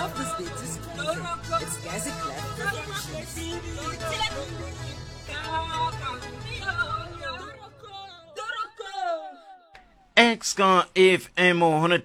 love this bit. It's Gazi Exka FM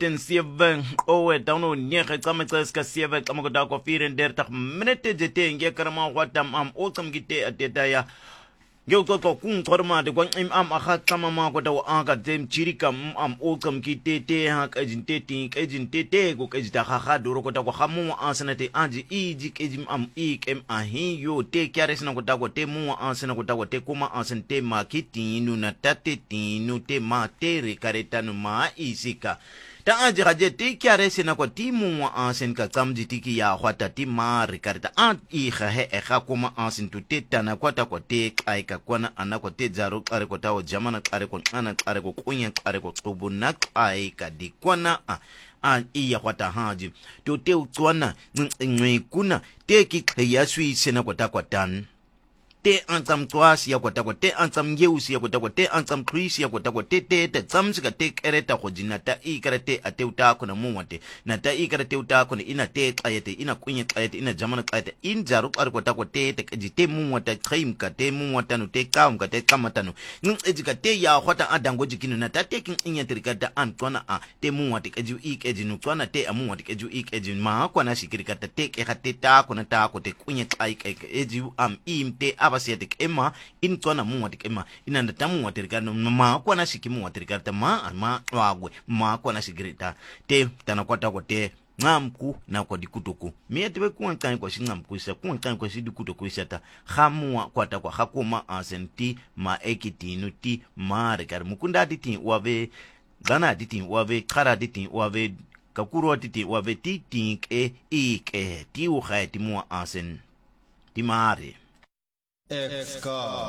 107 owe download nyege tsamexeska 7 tsamokoda ko 34 minute jete nge karama watam am otsam gite ateta ya ngeuxoxo kungxormade kwancim am akhaxamama kodwa anga dem chirika am otsam kitete ha kejintete ko kejitahaha duro kodwa kwa hamu ansanate anji iji kejim am ikem ahiyo te kyares na kodwa te mu ansana kodwa te kuma ansante makitinu na tatetinu te matere karetanu ma isika ta aji gaje te kyares na ko timu wa ansen ka tsamji tiki ya hwata ti mari kareta an I he ekha kuma ansin tu te tana kwata ko te kaika kwana anako te jaru kare ko tawo jamana kare ko ana kare ko kunya kare ko tubuna kaika di kwana an iya hwata haji to te utswana kuna te ki ya sui sena ko takwatan te ansam twasi ya kwata te ansam yeusi ya kwata te ansam krisi ya kwata te tsamsika te kereta khojina ta ikarate ate utako na muwate na ta ikarate utako na ina te qayete ina kunye qayete ina jamana qayete in jaru qar kwata te kajite muwata khaimka te muwata no te kaumka te kamatano ejika te ya khota adango jikino na ta te kin inya tirikata antwana te muwate kaju ikeji no twana te amuwate kaju ikeji ma kwana shikirikata te kehate ta kona ta ko te kunye qayeke eji imte abasiatik ema in tona muwatik ema inanda tamu watirikano ma kwana shikimu watirikata ma wagwe ma kwana shigirita te tanakwata ko te ngamku na kwa dikutuku mietiwe kuwankan kwa shingamku isa kuwankan kwa shidikutuku isa ta hamuwa kwata kwa hakuma asenti ma ekitinu ti ma rekar mukunda titi wave gana titi wave kara titi wave kakuro titi wave titi ke ike ti ukhaya timuwa asen timare Exka